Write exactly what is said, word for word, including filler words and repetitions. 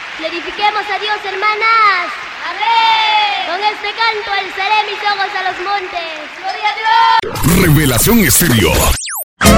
Glorifiquemos a Dios, hermanas. ¡Amén! Con este canto alzaré mis ojos a los montes. ¡Gloria a Dios! Revelación Estéreo.